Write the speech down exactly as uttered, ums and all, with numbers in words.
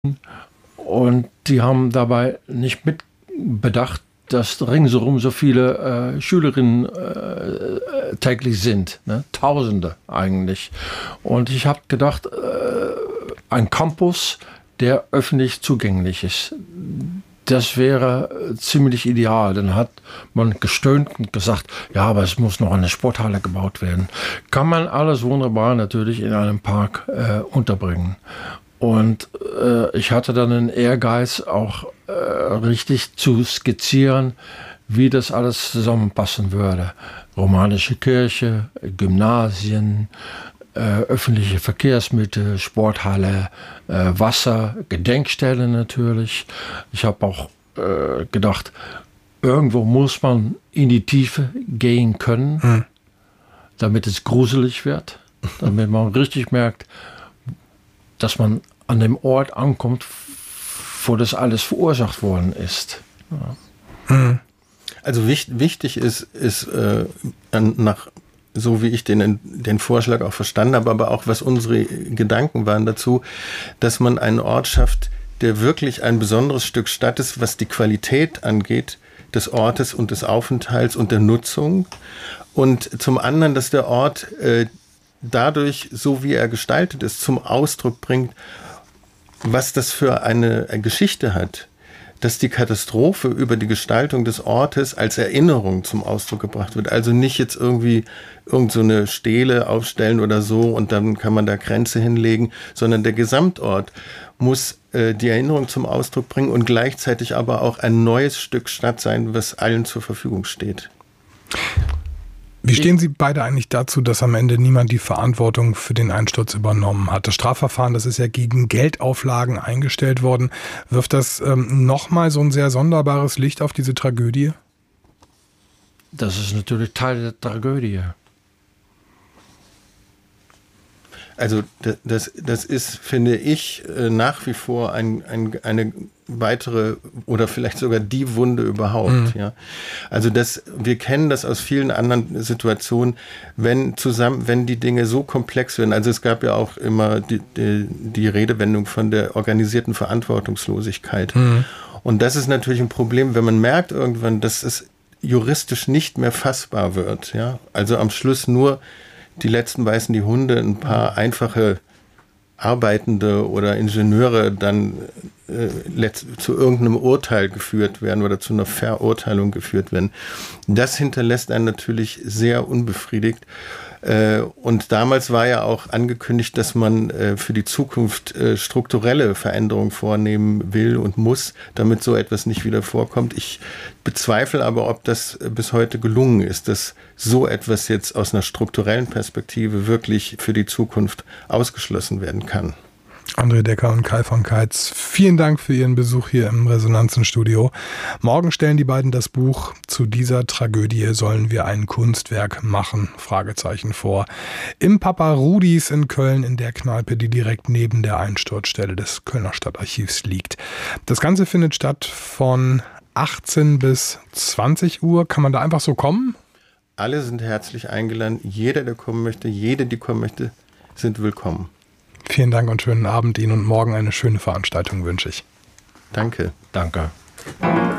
Und die haben dabei nicht mitbedacht, dass ringsherum so viele äh, Schülerinnen äh, täglich sind. Ne? Tausende eigentlich. Und ich habe gedacht, äh, ein Campus, der öffentlich zugänglich ist, das wäre ziemlich ideal. Dann hat man gestöhnt und gesagt, ja, aber es muss noch eine Sporthalle gebaut werden. Kann man alles wunderbar natürlich in einem Park äh, unterbringen. Und äh, ich hatte dann den Ehrgeiz, auch äh, richtig zu skizzieren, wie das alles zusammenpassen würde. Romanische Kirche, Gymnasien, äh, öffentliche Verkehrsmittel, Sporthalle, äh, Wasser, Gedenkstelle natürlich. Ich habe auch äh, gedacht, irgendwo muss man in die Tiefe gehen können, hm. damit es gruselig wird, damit man richtig merkt, dass man an dem Ort ankommt, wo das alles verursacht worden ist. Ja. Also wichtig, wichtig ist, ist äh, nach, so wie ich den, den Vorschlag auch verstanden habe, aber auch was unsere Gedanken waren dazu, dass man einen Ort schafft, der wirklich ein besonderes Stück Stadt ist, was die Qualität angeht des Ortes und des Aufenthalts und der Nutzung. Und zum anderen, dass der Ort äh, dadurch, so wie er gestaltet ist, zum Ausdruck bringt, was das für eine Geschichte hat, dass die Katastrophe über die Gestaltung des Ortes als Erinnerung zum Ausdruck gebracht wird. Also nicht jetzt irgendwie irgend so eine Stele aufstellen oder so und dann kann man da Grenze hinlegen, sondern der Gesamtort muss äh, die Erinnerung zum Ausdruck bringen und gleichzeitig aber auch ein neues Stück Stadt sein, was allen zur Verfügung steht. Wie stehen Sie beide eigentlich dazu, dass am Ende niemand die Verantwortung für den Einsturz übernommen hat? Das Strafverfahren, das ist ja gegen Geldauflagen eingestellt worden. Wirft das ähm, nochmal so ein sehr sonderbares Licht auf diese Tragödie? Das ist natürlich Teil der Tragödie. Also das, das ist, finde ich, nach wie vor ein, ein, eine weitere oder vielleicht sogar die Wunde überhaupt. Mhm. Ja. Also das, wir kennen das aus vielen anderen Situationen, wenn zusammen, wenn die Dinge so komplex werden. Also es gab ja auch immer die, die, die Redewendung von der organisierten Verantwortungslosigkeit. Mhm. Und das ist natürlich ein Problem, wenn man merkt irgendwann, dass es juristisch nicht mehr fassbar wird. Ja. Also am Schluss nur die letzten beißen die Hunde, ein paar einfache Arbeitende oder Ingenieure dann äh, letzt, zu irgendeinem Urteil geführt werden oder zu einer Verurteilung geführt werden. Das hinterlässt einen natürlich sehr unbefriedigt. Äh, und damals war ja auch angekündigt, dass man äh, für die Zukunft äh, strukturelle Veränderungen vornehmen will und muss, damit so etwas nicht wieder vorkommt. Ich bezweifle aber, ob das äh, bis heute gelungen ist, dass so etwas jetzt aus einer strukturellen Perspektive wirklich für die Zukunft ausgeschlossen werden kann. André Decker und Kai von Keitz, vielen Dank für Ihren Besuch hier im Resonanzenstudio. Morgen stellen die beiden das Buch "Zu dieser Tragödie sollen wir ein Kunstwerk machen?" Fragezeichen vor. Im Papa Rudis in Köln in der Kneipe, die direkt neben der Einsturzstelle des Kölner Stadtarchivs liegt. Das Ganze findet statt von achtzehn bis zwanzig Uhr. Kann man da einfach so kommen? Alle sind herzlich eingeladen. Jeder, der kommen möchte, jede, die kommen möchte, sind willkommen. Vielen Dank und schönen Abend Ihnen und morgen eine schöne Veranstaltung wünsche ich. Danke. Danke.